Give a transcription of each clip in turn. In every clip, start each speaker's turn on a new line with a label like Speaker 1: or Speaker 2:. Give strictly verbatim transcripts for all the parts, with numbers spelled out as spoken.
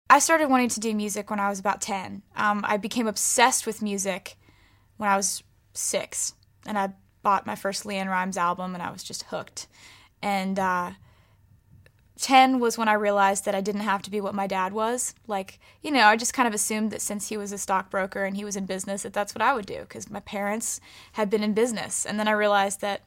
Speaker 1: I started wanting to do music when I was about ten. Um, I became obsessed with music when I was six, and I bought my first LeAnn Rimes album, and I was just hooked. And uh, ten was when I realized that I didn't have to be what my dad was. Like, you know, I just kind of assumed that since he was a stockbroker and he was in business, that that's what I would do, because my parents had been in business. And then I realized that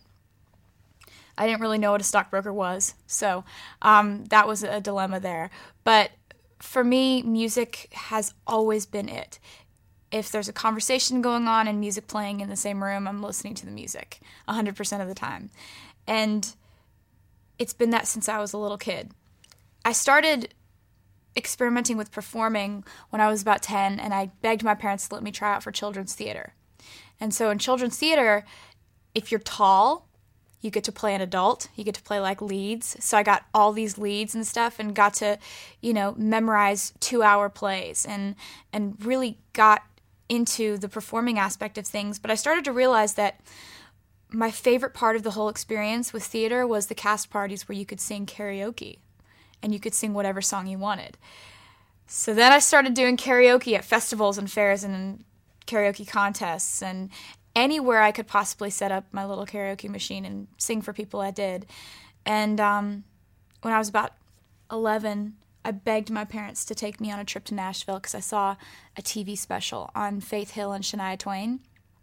Speaker 1: I didn't really know what a stockbroker was. So um, that was a dilemma there. But for me, music has always been it. If there's a conversation going on and music playing in the same room, I'm listening to the music one hundred percent of the time. And it's been that since I was a little kid. I started experimenting with performing when I was about ten, and I begged my parents to let me try out for children's theater. And so in children's theater, if you're tall, you get to play an adult. You get to play like leads. So I got all these leads and stuff and got to, you know, memorize two-hour plays and and really got into the performing aspect of things. But I started to realize that my favorite part of the whole experience with theater was the cast parties where you could sing karaoke and you could sing whatever song you wanted. So then I started doing karaoke at festivals and fairs and karaoke contests, and anywhere I could possibly set up my little karaoke machine and sing for people, I did. And um, when I was about eleven, I begged my parents to take me on a trip to Nashville because I saw a T V special on Faith Hill and Shania Twain.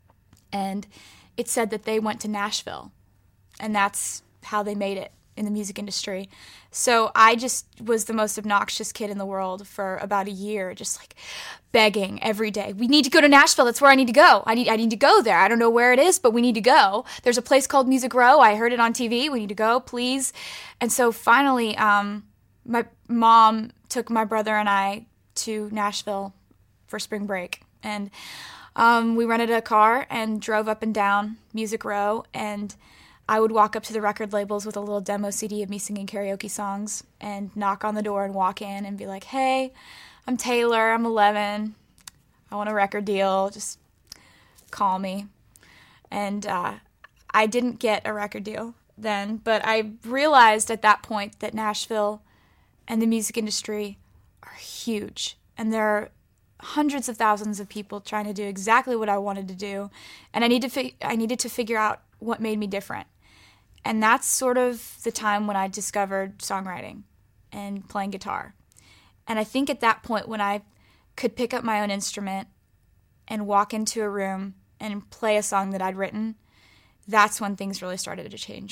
Speaker 1: And it said that they went to Nashville, and that's how they made it in the music industry. So I just was the most obnoxious kid in the world for about a year, just like begging every day. We need to go to Nashville. That's where I need to go. I need I need to go there. I don't know where it is, but we need to go. There's a place called Music Row. I heard it on T V. We need to go, please. And so finally, um, my mom took my brother and I to Nashville for spring break. And um, we rented a car and drove up and down Music Row, and I would walk up to the record labels with a little demo C D of me singing karaoke songs and knock on the door and walk in and be like, hey, I'm Taylor, I'm eleven, I want a record deal, just call me. And uh, I didn't get a record deal then, but I realized at that point that Nashville and the music industry are huge, and there are hundreds of thousands of people trying to do exactly what I wanted to do, and I need to fi- I needed to figure out what made me different. And that's sort of the time when I discovered songwriting and playing guitar. And I think at that point when I could pick up my own instrument and walk into a room and play a song that I'd written, that's when things really started to change.